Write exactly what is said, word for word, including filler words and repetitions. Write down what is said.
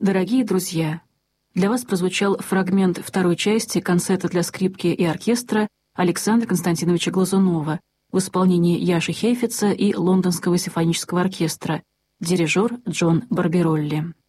Дорогие друзья, для вас прозвучал фрагмент второй части концерта для скрипки и оркестра Александра Константиновича Глазунова в исполнении Яши Хейфица и Лондонского симфонического оркестра, дирижер Джон Барберолли.